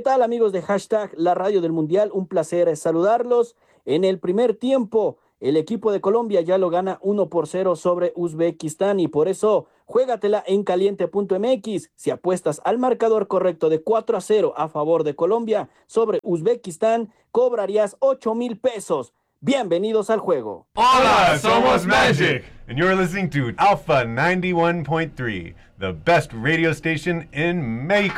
tal, amigos de hashtag La Radio del Mundial? Un placer saludarlos. En el primer tiempo, el equipo de Colombia ya lo gana 1-0 sobre Uzbekistán y por eso juégatela en caliente.mx. Si apuestas al marcador correcto de 4-0 a favor de Colombia sobre Uzbekistán, cobrarías 8,000 pesos. Bienvenidos al juego. Hola, somos Magic, and you're listening to Alpha 91.3, the best radio station in Mexico.